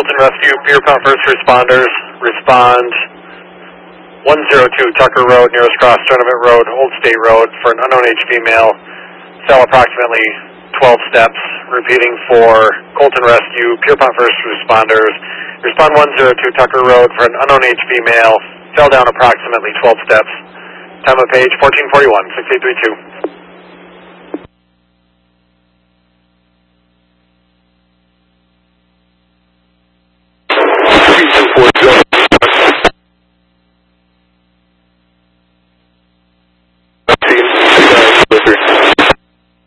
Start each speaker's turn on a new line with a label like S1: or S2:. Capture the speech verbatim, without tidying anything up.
S1: Colton Rescue, Pierpont First Responders, respond one zero two Tucker Road, nearest cross Tournament Road, Old State Road, for an unknown age female, fell approximately twelve steps. Repeating for Colton Rescue, Pierpont First Responders, respond one zero two Tucker Road for an unknown age female, fell down approximately twelve steps. Time of page fourteen forty-one, six eight three two.